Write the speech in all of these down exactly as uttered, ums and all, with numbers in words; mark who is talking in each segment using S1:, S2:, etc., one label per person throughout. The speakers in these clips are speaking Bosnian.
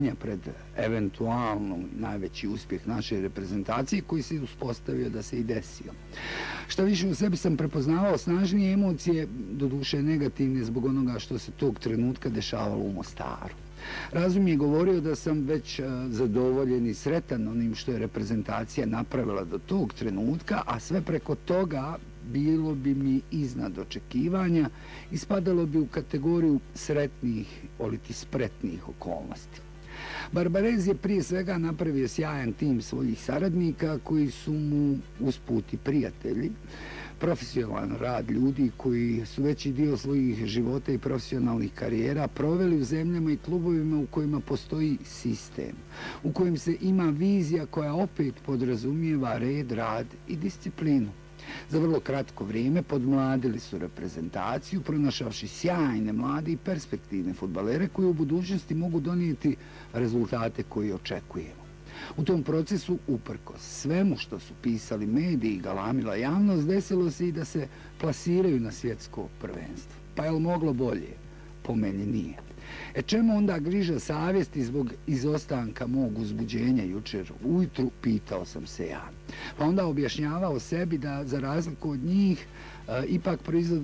S1: pred eventualno najveći uspjeh naše reprezentacije koji se uspostavio da se i desio. Šta više, u sebi sam prepoznavao snažnije emocije, doduše negativne zbog onoga što se tog trenutka dešavalo u Mostaru. Razum je govorio da sam već zadovoljen i sretan onim što je reprezentacija napravila do tog trenutka, a sve preko toga bilo bi mi iznad očekivanja i spadalo bi u kategoriju sretnih, oliti spretnih okolnosti. Barbarez je prije svega napravio sjajan tim svojih saradnika koji su mu usputi prijatelji, profesionalan rad ljudi koji su veći dio svojih života i profesionalnih karijera proveli u zemljama i klubovima u kojima postoji sistem, u kojem se ima vizija koja opet podrazumijeva red, rad i disciplinu. Za vrlo kratko vrijeme podmladili su reprezentaciju, pronašavši sjajne, mlade i perspektivne fudbalere koji u budućnosti mogu donijeti rezultate koje očekujemo. U tom procesu, uprkos svemu što su pisali mediji i galamila javnost, desilo se i da se plasiraju na svjetsko prvenstvo. Pa je li moglo bolje? Po meni nije. E čemu onda griža savjesti zbog izostanka mog uzbuđenja jučer ujutru, pitao sam se ja. Pa onda objašnjavao sebi da za razliku od njih e, ipak proizvod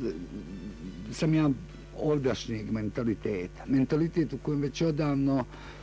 S1: sam ja ovdašnjeg mentaliteta. Mentalitet u kojem već odavno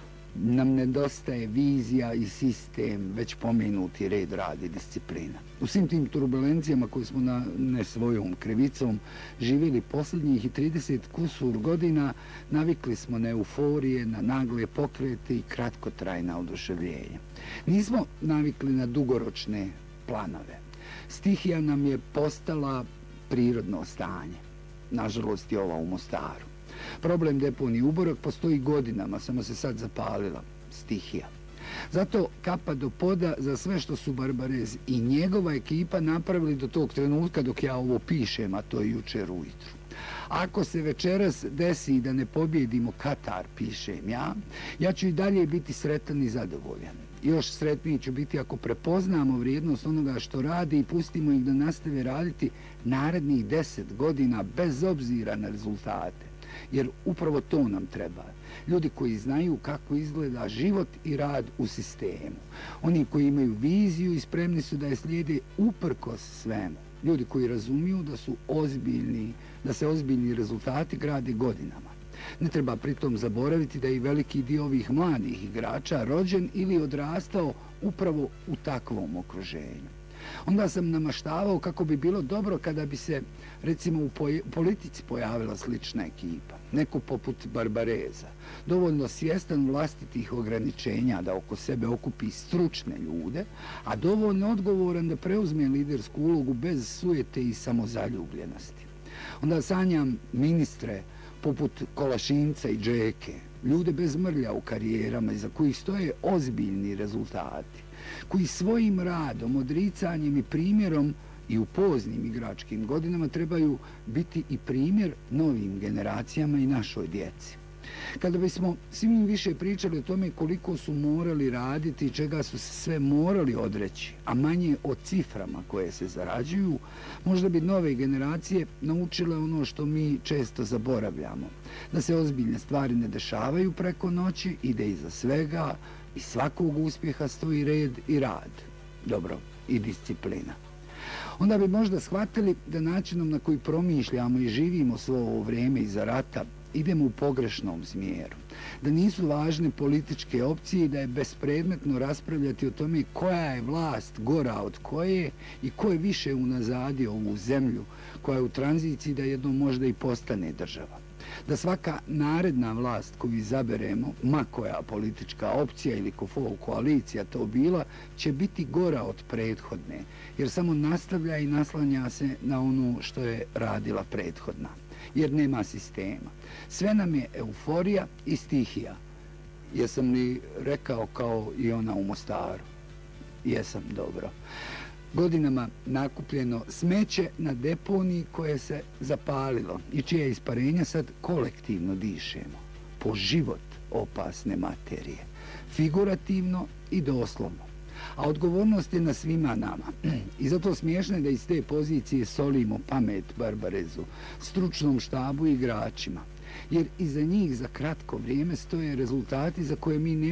S1: nam nedostaje vizija i sistem, već pomenuti red, rad i disciplina. U svim tim turbulencijama koje smo na ne svojom krivicom živjeli posljednjih i trideset kusur godina, navikli smo na euforije, na nagle pokrete i kratkotrajna oduševljenja. Nismo navikli na dugoročne planove. Stihija nam je postala prirodno stanje. Nažalost je ova u Mostaru. Problem deponije Uborak postoji godinama, samo se sad zapalila stihija. Zato kapa do poda za sve što su Barbarez i njegova ekipa napravili do tog trenutka dok ja ovo pišem, a to je jučer ujutru. Ako se večeras desi da ne pobjedimo Katar, pišem ja, ja ću i dalje biti sretan i zadovoljan. Još sretniji ću biti ako prepoznamo vrijednost onoga što radi i pustimo ih da nastave raditi narednih deset godina bez obzira na rezultate. Jer upravo to nam treba. Ljudi koji znaju kako izgleda život i rad u sistemu. Oni koji imaju viziju i spremni su da je slijede uprkos svemu. Ljudi koji razumiju da su ozbiljni, da se ozbiljni rezultati grade godinama. Ne treba pritom zaboraviti da je i veliki dio ovih mladih igrača rođen ili odrastao upravo u takvom okruženju. Onda sam namaštavao kako bi bilo dobro kada bi se, recimo, u politici pojavila slična ekipa. Neko poput Barbareza, dovoljno svjestan vlastitih ograničenja da oko sebe okupi stručne ljude, a dovoljno odgovoran da preuzme lidersku ulogu bez sujete i samozaljubljenosti. Onda sanjam ministre poput Kolašinca i Džeke, ljude bez mrlja u karijerama iza kojih stoje ozbiljni rezultati, koji svojim radom, odricanjem i primjerom i u poznim igračkim godinama trebaju biti i primjer novim generacijama i našoj djeci. Kada bismo svim više pričali o tome koliko su morali raditi i čega su se sve morali odreći, a manje o ciframa koje se zarađuju, možda bi nove generacije naučile ono što mi često zaboravljamo, da se ozbiljne stvari ne dešavaju preko noći i da iza svega i svakog uspjeha stoji red i rad, dobro, i disciplina. Onda bi možda shvatili da načinom na koji promišljamo i živimo svo ovo vrijeme iza rata idemo u pogrešnom smjeru, da nisu važne političke opcije i da je bespredmetno raspravljati o tome koja je vlast gora od koje i ko je više unazadio ovu zemlju koja je u tranziciji da jednom možda i postane država. Da svaka naredna vlast koju izaberemo, ma koja politička opcija ili koalicija to bila, će biti gora od prethodne, jer samo nastavlja i naslanja se na ono što je radila prethodna, jer nema sistema. Sve nam je euforija i stihija. Jesam li rekao kao i ona u Mostaru? Jesam, dobro. Godinama nakupljeno smeće na deponiji koje se zapalilo i čije isparenja sad kolektivno dišemo. Po život opasne materije. Figurativno i doslovno. A odgovornost je na svima nama. I zato smiješno je da iz te pozicije solimo pamet Barbarezu, stručnom štabu i igračima. Jer iza njih za kratko vrijeme stoje rezultati za koje mi ne